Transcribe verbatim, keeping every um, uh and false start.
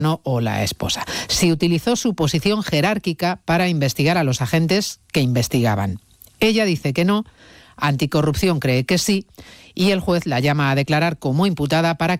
o la esposa. Si utilizó su posición jerárquica para investigar a los agentes que investigaban. Ella dice que no, Anticorrupción cree que sí, y el juez la llama a declarar como imputada para